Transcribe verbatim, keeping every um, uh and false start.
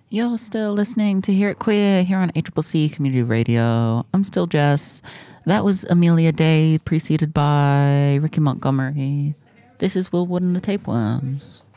You're still listening to Hear It Queer here on A C C C Community Radio. I'm still Jess. That was Amelia Day, preceded by Ricky Montgomery. This is Will Wood and the Tapeworms.